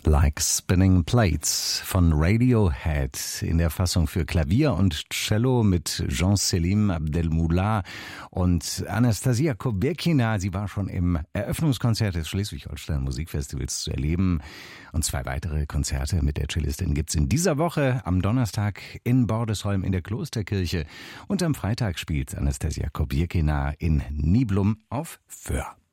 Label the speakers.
Speaker 1: Like Spinning Plates von Radiohead in der Fassung für Klavier und Cello mit Jean-Selim Abdelmoula und Anastasia Kobekina. Sie war schon im Eröffnungskonzert des Schleswig-Holstein Musikfestivals zu erleben. Und 2 weitere Konzerte mit der Cellistin gibt's in dieser Woche. Am Donnerstag in Bordesholm in der Klosterkirche und am Freitag spielt Anastasia Kobekina in Niblum auf Föhr.